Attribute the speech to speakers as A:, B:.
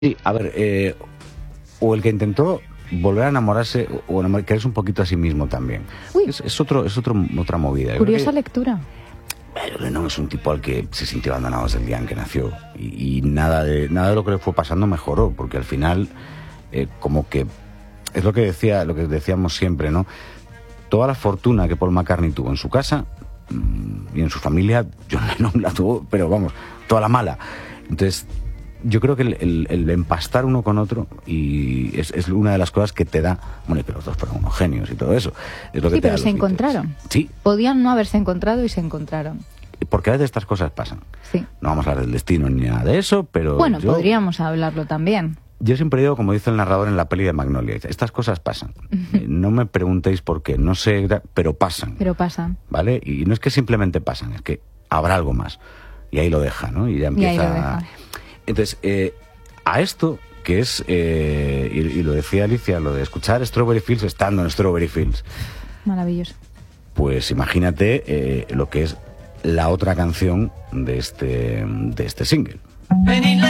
A: Sí, a ver, o el que intentó volver a enamorarse o quererse un poquito a sí mismo también.
B: Uy.
A: Es otra movida.
B: Curiosa lectura.
A: Lennon es un tipo al que se sintió abandonado desde el día en que nació y nada de lo que le fue pasando mejoró, porque al final como que es lo que decíamos siempre, ¿no? Toda la fortuna que Paul McCartney tuvo en su casa y en su familia, John Lennon la tuvo, pero vamos, toda la mala. Entonces yo creo que el empastar uno con otro y es una de las cosas que te da, bueno, y que los dos fueron unos genios y todo eso. Es lo que
B: Sí,
A: te da
B: pero
A: los
B: se
A: Beatles.
B: encontraron.
A: Sí.
B: Podían no haberse encontrado y se encontraron.
A: Porque a veces estas cosas pasan.
B: Sí.
A: No vamos a hablar del destino ni nada de eso, pero
B: Bueno, podríamos hablarlo también.
A: Yo siempre digo, como dice el narrador en la peli de Magnolia, estas cosas pasan. No me preguntéis por qué, no sé, pero pasan.
B: Pero pasan.
A: ¿Vale? Y no es que simplemente pasan, es que habrá algo más. Y ahí lo deja, ¿no? Y ya empieza...
B: Y ahí lo deja.
A: Entonces, a esto, que es, y lo decía Alicia, lo de escuchar Strawberry Fields estando en Strawberry Fields.
B: Maravilloso.
A: Pues imagínate lo que es la otra canción de este single.